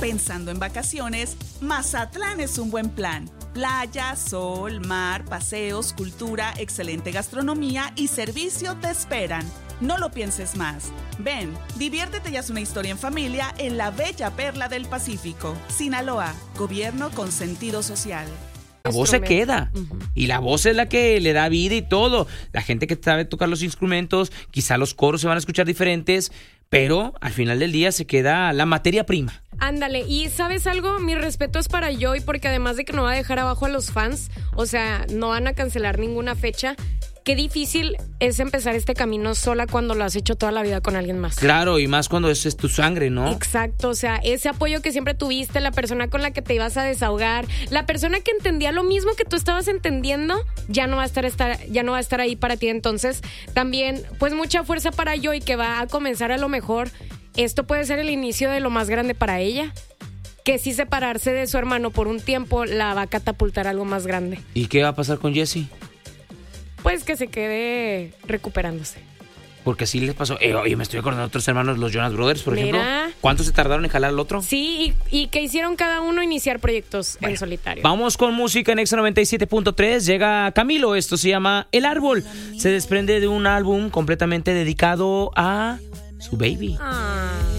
Pensando en vacaciones, Mazatlán es un buen plan. Playa, sol, mar, paseos, cultura, excelente gastronomía y servicio te esperan. No lo pienses más. Ven, diviértete y haz una historia en familia en la bella perla del Pacífico. Sinaloa, gobierno con sentido social. La voz se queda y la voz es la que le da vida y todo. La gente que sabe tocar los instrumentos, quizá los coros se van a escuchar diferentes, pero al final del día se queda la materia prima. Ándale, y ¿sabes algo? Mi respeto es para Joy porque además de que no va a dejar abajo a los fans, o sea, no van a cancelar ninguna fecha. Qué difícil es empezar este camino sola cuando lo has hecho toda la vida con alguien más. Claro, y más cuando es tu sangre, ¿no? Exacto, o sea, ese apoyo que siempre tuviste, la persona con la que te ibas a desahogar, la persona que entendía lo mismo que tú estabas entendiendo, ya no va a estar ahí para ti. Entonces, también, pues mucha fuerza para Joy, que va a comenzar a lo mejor. Esto puede ser el inicio de lo más grande para ella. Que si separarse de su hermano por un tiempo la va a catapultar a algo más grande. ¿Y qué va a pasar con Jessie? Pues que se quede recuperándose. Porque así les pasó. Oye, me estoy acordando de otros hermanos, los Jonas Brothers, por ejemplo. Mira. ¿Cuánto se tardaron en jalar al otro? Sí, y que hicieron cada uno iniciar proyectos en solitario. Vamos con música en Exa 97.3. Llega Camilo, esto se llama El Árbol. Se desprende de un álbum completamente dedicado a su baby. Ah.